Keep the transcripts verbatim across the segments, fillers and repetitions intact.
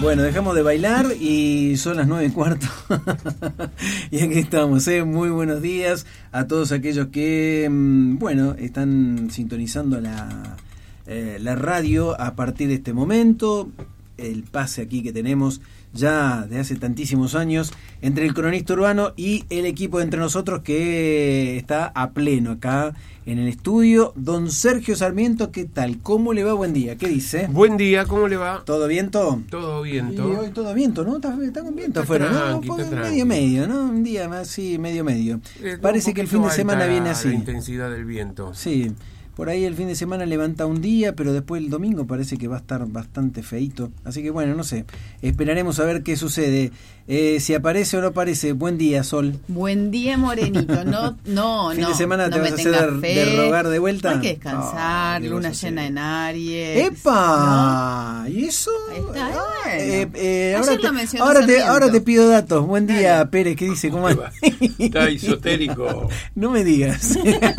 Bueno, dejamos de bailar y son las nueve y cuarto. Y aquí estamos, ¿eh? Muy buenos días a todos aquellos que, bueno, están sintonizando la, eh, la radio a partir de este momento. El pase aquí que tenemos ya de hace tantísimos años entre el cronista urbano y el equipo de Entre Nosotros que está a pleno acá en el estudio. Don Sergio Sarmiento, ¿qué tal? ¿Cómo le va? Buen día, ¿qué dice? Buen día, ¿cómo le va? ¿Todo viento? Todo viento. Y hoy todo viento, ¿no? Está, está con viento Está afuera, tranqui, ¿no? está Medio medio, ¿no? Un día más, sí, medio medio. Eh, Parece que el fin de semana viene así. La intensidad del viento. Sí. Por ahí el fin de semana levanta un día, pero después el domingo parece que va a estar bastante feito. Así que bueno, no sé. Esperaremos a ver qué sucede. Eh, si aparece o no aparece. Buen día, Sol. Buen día, Morenito. No, no, ¿Fin no. de semana no te vas a hacer de, de rogar de vuelta? Hay que descansar. Oh, luna llena en Aries. ¡Epa! ¿No? ¿Y eso? Ahí está, Ah, bueno. eh, eh, ahora, Ayer lo te, mencionó ahora, te, Sarmiento. ahora te pido datos. Buen día, Dale. Pérez. ¿Qué dice? ¿Cómo anda? Está esotérico. No me digas.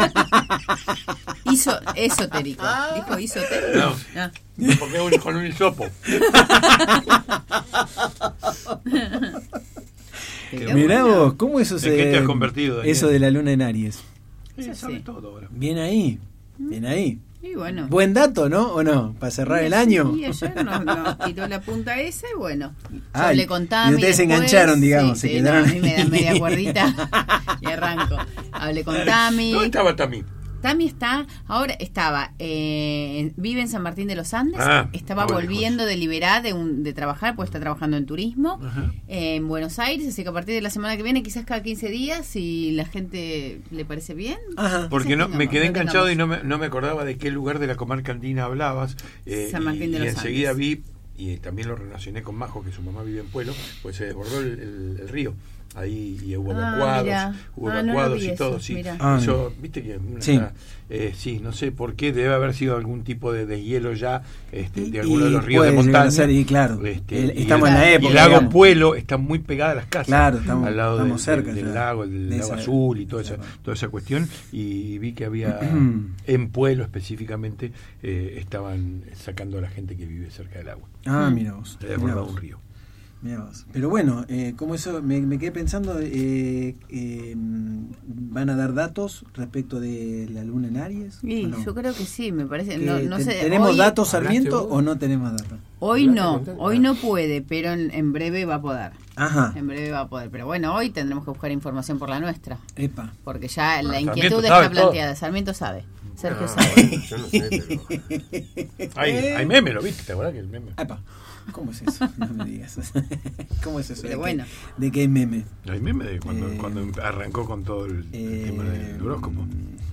Iso, esotérico. Dijo esotérico. No. Ah. Porque es con un hisopo. Qué Mirá bueno. vos, ¿cómo eso se... ¿De qué te has convertido, Daniel? Eso de la luna en Aries. Sí, Sí, sabe sí. todo ahora. Bien ahí, bien ahí. Y bueno. Buen dato, ¿no? ¿O no? Para cerrar el año. Y ayer nos, nos tiró la punta esa y bueno. Yo Ah, hablé con Tami. y ustedes se después, engancharon, digamos, sí, se sí, quedaron no, a mí me da ahí. media cuerdita y arranco. Hablé con Tami. ¿Dónde estaba Tami? Tami está, ahora estaba, eh, vive en San Martín de los Andes, Ah, estaba bueno, volviendo de Liberá de, un, de trabajar, pues está trabajando en turismo Ajá. eh, en Buenos Aires, así que a partir de la semana que viene, quizás cada quince días, si la gente le parece bien. Ajá. Porque no, tengamos, me quedé no enganchado tengamos. y no me, no me acordaba de qué lugar de la comarca andina hablabas. Eh, San Martín y, de y los enseguida Andes. vi, y también lo relacioné con Majo, que su mamá vive en Pueblo, pues se desbordó el, el, el río. Ahí y hubo Ah, evacuados, mirá. hubo Ah, no lo evacuados vi y eso, todo, sí. mirá. Ah, Eso, viste que una Sí. está, eh, sí, no sé por qué debe haber sido algún tipo de deshielo ya este, Y- de alguno de los y ríos de puede llegar a montaña. ser, y claro, Este, el- y estamos el- en la y época, el lago digamos. Puelo está muy pegada a las casas. Claro, estamos- al lado estamos del, cerca del, del ya, lago, del de lago esa- azul y toda esa, claro. toda esa cuestión. Y vi que había en Puelo específicamente eh, estaban sacando a la gente que vive cerca del agua. Ah, mira vos. Se había Mirá desbordado vos. un río. Mirá vos. Pero bueno, eh, como eso, me, me quedé pensando, eh, eh, ¿van a dar datos respecto de la luna en Aries? Y ¿O no? yo creo que sí, me parece. Que No, no te- sé, ¿Tenemos hoy, datos, Sarmiento, ¿Hablaste vos? o no tenemos datos? Hoy ¿Hablaste no, con Tami? hoy no puede, pero en, en breve va a poder. Ajá. En breve va a poder. Pero bueno, hoy tendremos que buscar información por la nuestra. Epa. Porque ya la Sarmiento inquietud sabe está todo. planteada. Sarmiento sabe. Sergio Ah, sabe. bueno, yo no sé, pero... Hay, hay meme, ¿lo viste? ¿Te acuerdas que el meme? Epa. ¿Cómo es eso? No me digas. ¿Cómo es eso? Pero ¿De bueno. qué, ¿De qué meme? Hay meme de cuando, Eh, cuando arrancó con todo el, el Eh, tema del horóscopo.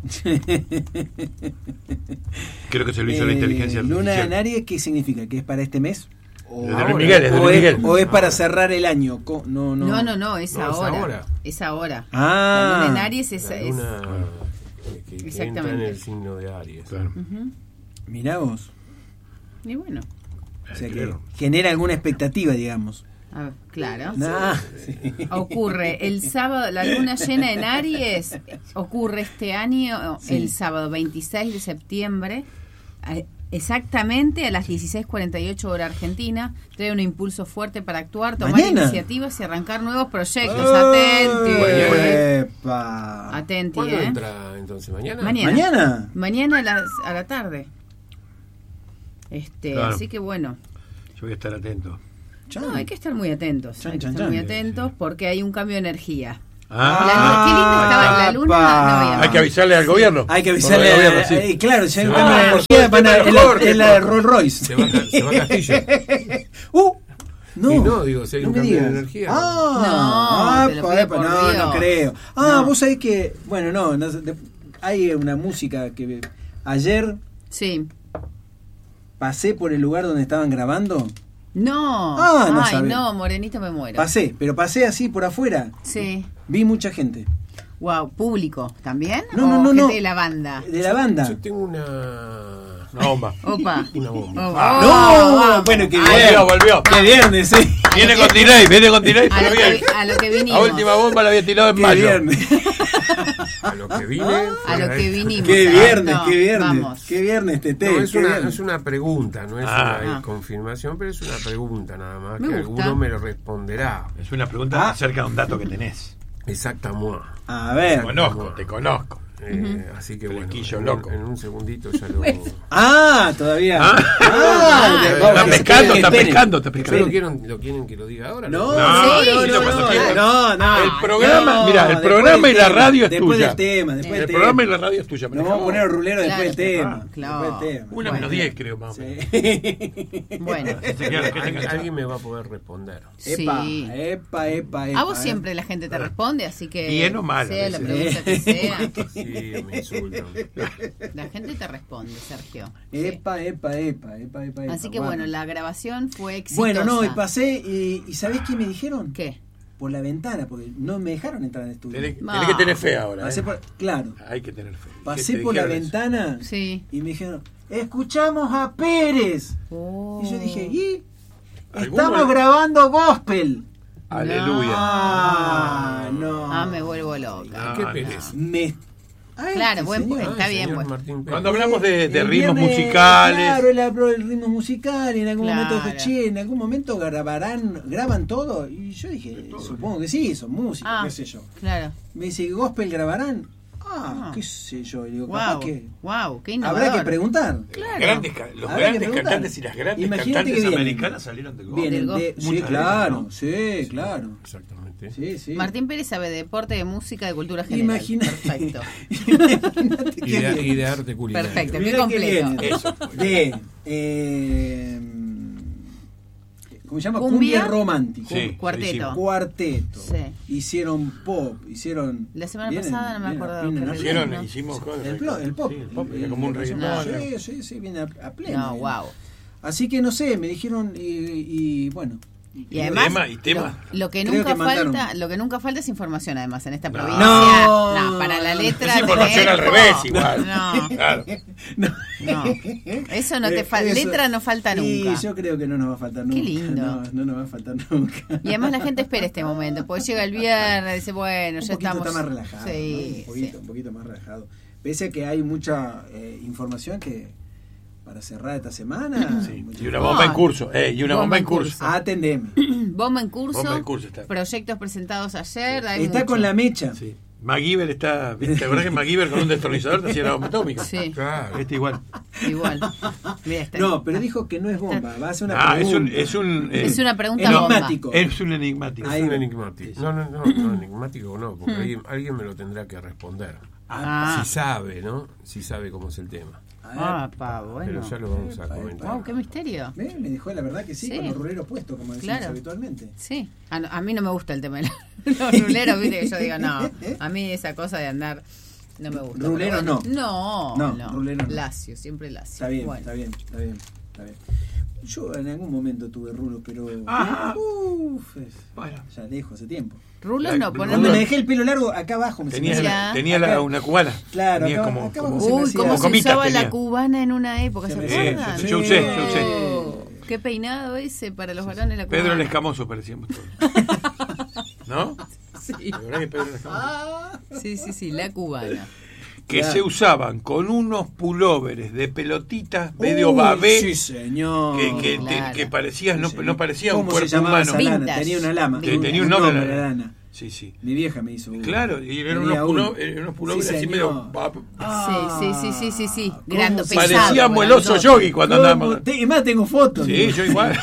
Creo que se lo hizo la Eh, inteligencia Luna artificial. en Aries, ¿qué significa? ¿Que es para este mes? ¿O, Es de ahora? Luis Miguel, es de ¿O Luis es, Miguel. o es para Ah. cerrar el año? Co- No, no. No, no, no, es No, es ahora. ahora. Es ahora. Ah. La luna en Aries es. La es- luna eh, que, que entra en Exactamente. el signo de Aries. Claro. Ujú. Mirá vos. Y bueno, O sea que Claro. genera alguna expectativa, digamos. a ver, claro. Ah, sí. Ocurre el sábado, la luna llena en Aries ocurre este año, Sí. el sábado veintiséis de septiembre, a- exactamente a las dieciséis cuarenta y ocho hora argentina. Trae un impulso fuerte para actuar, tomar ¿Mañana? iniciativas y arrancar nuevos proyectos. Atenti. Epa. Atenti, ¿Cuándo ¿eh? entra entonces? ¿Mañana? Mañana. ¿Mañana? Mañana a, las- a la tarde. Este, Claro. así que bueno, Yo voy a estar atento. Chan. no, hay que estar muy atentos, Chan, hay que chan, estar chan. muy atentos porque hay un cambio de energía. Ah, La- qué lindo estaba la luna. pa. No, digamos. hay que avisarle al gobierno. Hay que Por avisarle el gobierno, a, sí. eh, claro, si hay un Se cambio va de por energía, van a, todo el es la, Jorge, es la de Rolls Royce. Se va, a- se va a Castillo. Uh, no. Y no, digo, si hay no un me cambio de digas. energía. Ah, No, te lo apa, pido apa, por no, Dios. no creo. Ah, No. vos sabés que, bueno, no, no sé, de- hay una música que ayer Sí. pasé por el lugar donde estaban grabando. No. Ah, no Ay, sabés. no, Morenito me muero. Pasé, pero pasé así por afuera. Sí. Vi mucha gente. Wow, público también. No, ¿O no, no, gente no. de la banda? De la banda. Yo tengo una Una bomba. Opa. Una bomba. Opa. No, Vamos. bueno, qué A bien. Volvió, volvió. Qué viernes, sí. Viene con delay, viene con delay, A pero lo, que, bien. vi- a lo que La vinimos. última bomba la había tirado en Qué mayo. viernes. A lo que vine. A fue lo que esto. vinimos. Qué viernes, Exacto. qué viernes. Vamos. Qué viernes, Tete. No, es qué una, viernes. es una pregunta, no es Ah. una Ah. confirmación, pero es una pregunta nada más, Me que gusta. alguno me lo responderá. Es una pregunta Ah. acerca de un dato que tenés. Exactamente. A Te ver. conozco, te conozco. Eh, así que bueno, Flequillo en, loco. Un, en un segundito ya lo... Ah, todavía. Ah. Ah, Ah, de- está vamos, pescando, esperen, está esperen. pescando, está ¿Ustedes pescando. lo quieren, lo quieren que lo diga ahora? No, No, no, sí, no, lo no, pasa no, que- no, no. El programa, No, mira, el después programa del y la tema, radio es después tuya. del tema, después El del programa y tema. la radio es tuya. Nos vamos a poner el rulero después del Claro, tema. claro. Después del tema. Una Bueno. menos diez, creo, más o menos. Sí. Bueno. Se queda la gente Alguien, enganchada. alguien me va a poder responder. Epa, Sí. epa, epa, epa. A vos eh. siempre la gente te responde, así que Bien o mal, a sea la veces. pregunta que sea, Sí, me insultan. la gente te responde, Sergio. Sí. Epa, epa, epa, epa, epa, epa. Así que bueno, la grabación fue exitosa. Bueno, no, y pasé, y, ¿y sabés qué me dijeron? ¿Qué? Por la ventana, porque no me dejaron entrar al estudio. Tenés, No. tenés que tener fe ahora. Pasé ¿eh? por, claro, Hay que tener fe. ¿Qué pasé te por la dijeron eso? ventana Sí. y me dijeron, escuchamos a Pérez. Oh. Y yo dije, ¿y? ¿Alguno Estamos le- grabando gospel. Aleluya. Ah, no. Ah, me vuelvo loca. No, ¿Qué no. pereza? Me... Ay, Claro, este buen señor. pu- Está Ah, bien, señor bueno. Martín Pérez. Cuando hablamos de, de El ritmos viernes, musicales. Claro, él habló de ritmos musicales. En algún Claro. momento dijo, che, en algún momento grabarán, graban todo. Y yo dije, supongo que sí, son músicos, Ah, qué sé yo. claro. Me dice, ¿gospel grabarán? Ah, Ah. qué sé yo. Y digo, capaz Wow, que wow, qué innovador. habrá que preguntar. Claro. Grandes ca- los Habrá que grandes preguntar. cantantes y las grandes Imagínate cantantes que vienen. americanas salieron del gospel. Vienen de, Del sí, gospel. claro, Muchas sí, claro. Exactamente. Sí, sí. Martín Pérez sabe de deporte, de música, de cultura general. Imagina- Perfecto. Imagínate Y qué de, bien. y de arte culinario. Perfecto. Mirá qué que completo. vienen. Eso fue. De, eh, ¿cómo se llama? Cumbia. Cumbia romántico. Sí. Cuarteto. Cuarteto. Sí. Hicieron pop, hicieron... La semana vienen- pasada no me vienen a acuerdo pleno, qué ¿no? ritmo. Hicieron, No. hicimos cosas. El, plo- el pop. Sí, el pop, era El- como un el- reggaetón. Sí, sí, sí, viene a, a pleno. No, wow. Así que no sé, me dijeron y, y bueno. Y además, tema, y tema. Lo, lo que Creo nunca que mandaron. falta, lo que nunca falta es información además en esta No. provincia. No. No, para la letra Es información tenés- al revés igual. No, Claro. No. no. Eso no te Eh, falta, eso- letra no falta Sí, nunca. yo creo que no nos va a faltar nunca. Qué lindo. No, no nos va a faltar nunca. Y además la gente espera este momento, porque llega el viernes, dice, bueno, un ya poquito estamos. está más relajado. Sí, ¿no? Un poquito, sí. un poquito más relajado. Pese a que hay mucha eh, información que para cerrar esta semana. Sí. mucha- Y una bomba Ah. en curso. Eh, y una Bomba bomba en en curso. curso. Atendeme. Bomba en curso, Bomba en curso está. proyectos presentados ayer. hay Está mucho. con la mecha. Sí. MacGyver está. ¿Viste? ¿Te acuerdas que MacGyver con un destornillador te hacía la bomba atómica? Sí, Claro. Este igual. igual. Mira, está- No, pero dijo que no es bomba. Va a ser una Ah, es un. pregunta. Es, un, eh, Es una pregunta enigmático. es un enigmático. Ahí Es un va. enigmático. No, no, no, no, enigmático no, porque alguien, alguien me lo tendrá que responder. Ah, Si sabe, ¿no? Si sabe cómo es el tema. A ver. ah, pa, bueno. Pero ya lo vamos a Epa, comentar. Wow, qué misterio. ¿Ve? Me dijo la verdad que sí, Sí. con los ruleros puestos, como decimos Claro. habitualmente. Sí, a, no- a mí no me gusta el tema de los los ruleros, viste, que yo digo, no, a mí esa cosa de andar no me gusta. Rulero Pero bueno, no. No, No, rulero no. Lacio, siempre lacio. Está bien, Bueno. está bien, está bien, está bien. Yo en algún momento tuve rulos, pero. Ah. Uf, es- Bueno. ya lejos, hace tiempo. Rulos no, Cuando Cuando ponerme... me dejé el pelo largo, acá abajo me se me Tenía, hacía- Mira. la, tenía la, Acá. una cubana. Claro, Tenía acá- como, acá como- abajo se me Uy, hacía- cómo se Gomita usaba tenía. la cubana en una época, ¿se Se me- acuerdan? Sí, yo usé, yo usé. Oh, qué peinado ese para los varones la cubana. Pedro el Escamoso parecíamos todos. ¿No? Sí. La verdad que Pedro el Escamoso. sí, sí, sí, la cubana. Que Claro. se usaban con unos pulóveres de pelotitas medio Uy, babé. Sí, señor. que, que, te- Claro. que parecías, no, Sí, no parecía un ¿Cómo se cuerpo llamaba humano. esa lana? Vintage. Tenía una lama. Que tenía un nombre, la la lana. lana. Sí, sí. Mi vieja me hizo uno. Claro, y eran Tenía unos, uno. pulo- eran unos pulóveres Sí, así señor. medio. bab- Ah, Sí, sí, sí, sí, sí, sí. ¿cómo Grande, se- pesado. Parecíamos el oso grandote. yogi cuando ¿Cómo? andábamos. Te- y más tengo fotos. Sí, digo. yo igual.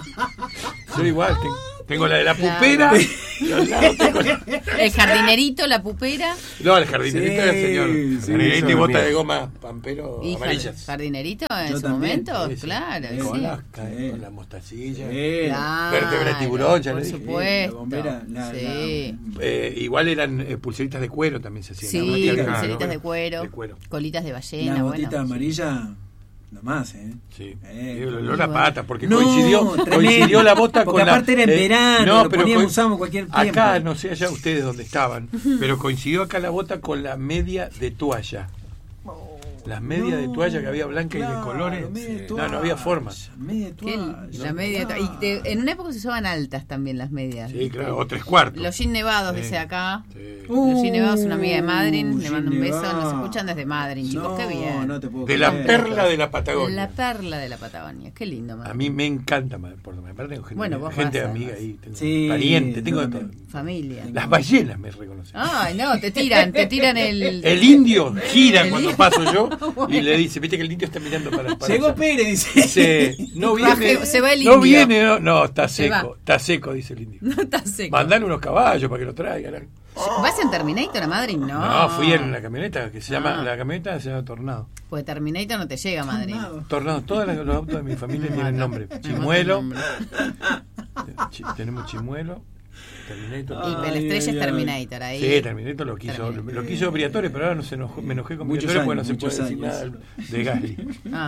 Yo igual. Tengo, tengo la de la Claro. pupera. Y al lado tengo la- El jardinerito, la pupera. No, el jardinerito Sí, era el señor. sí, Jardinerito y eso bota también. de goma pampero Y jar- amarillas. jardinerito en Yo su también, momento, Sí, sí. claro. Sí. Con sí. la, Sí. con la mostacilla. Sí. Claro, Vértebra de tiburón, ya por le dije. supuesto. La bombera, la- sí. Eh, igual eran eh, pulseritas de cuero también se hacían. Sí, la botita, pulseritas claro, de cuero, de cuero. colitas de ballena, La botita bueno. amarilla, nomás, ¿eh? Sí. Eh, Y el olor a bueno. pata, porque No, coincidió, tremendo. coincidió la bota Porque con la. aparte era en verano, lo poníamos, usábamos cualquier tiempo. Acá, no sé allá ustedes dónde estaban, pero coincidió acá la bota con la media de toalla. Las medias de toalla que había blanca claro, y de colores. media de No, toalla, no había forma. Media de Qué- toalla, la media claro. y te- en una época se usaban altas también las medias. Sí, claro, o tres cuartos. Los jeans nevados, Sí. dice acá. Sí. Los jeans nevados, una amiga de Madrid, Uh, le mando un jeans beso. Nos nevados. escuchan desde Madrid, chicos, No, qué bien. no te puedo De la creer. perla de la Patagonia. La perla de la Patagonia, qué lindo, Madrid. A mí me encanta Mar del Plata. Me parece tengo gente, Bueno, vos gente vas, amiga además. ahí, tengo Sí, pariente, tengo yo de todo. también. Familia. Las ballenas me reconocen. Ay, no, te tiran, te tiran el... El indio gira El cuando indio. paso yo y le dice, viste que el indio está mirando para, para Llegó allá. Pérez, dice. Dice, no viene, Baje- se va el no indio. viene, no, no, está Se seco, va. está seco, dice el indio. No está seco. Mandale unos caballos para que lo traigan. ¿Vas en Terminator a Madrid? No. No, fui en la camioneta que se llama, Ah. la camioneta se llama Tornado. Pues Terminator no te llega a Madrid. Tornado. Tornado, todos los los autos de mi familia Me tienen mata. nombre. Me Chimuelo, mata el nombre. chi- tenemos Chimuelo, Terminator. Y Ay, la estrella ay, es ay. Terminator ahí. Sí, Terminator lo quiso, Terminator. lo quiso Briatore, pero ahora no se enojó, me enojé con Muchos Briatore porque no años, se puede muchos decir años. nada de Gasly. Ah.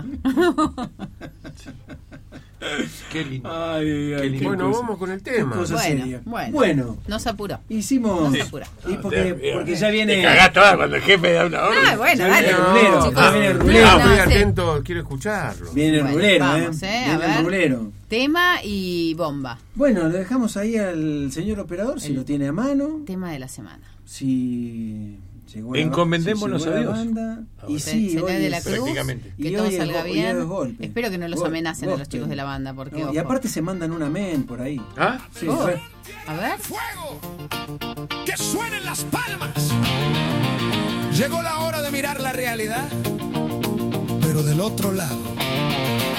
Qué lindo. Ay, ay, Qué qué lindo. Bueno, cosa. vamos con el Qué tema. cosa Bueno, seria. bueno. Bueno, Nos apuró. hicimos. Nos apura. Y porque, Te- porque ya viene. Te cagás toda cuando el jefe da una orden. Ah, bueno, Ya dale. viene el rulero, chicos. ya viene el No, rulero. Ah, no, muy sí. atento, quiero escucharlo. Viene el Bueno, rulero, vamos, ¿eh? eh, a Viene el ver. rulero. Tema y bomba. Bueno, lo dejamos ahí al señor operador, si El- lo tiene a mano. Tema de la semana. Si llegó la- Encomendémonos si llegó a la Dios. banda. Y Se- sí, señal hoy de la es- cruz. prácticamente. Que Y todo hoy es salga go- hoy bien. es golpe. Espero que no los Gol- amenacen a los gospel. chicos de la banda. Porque, No, y ojo. aparte se mandan un amén por ahí. ¿Ah? Sí, Oh. fue- A ver. ¡Fuego! ¡Que suenen las palmas! Llegó la hora de mirar la realidad, pero del otro lado.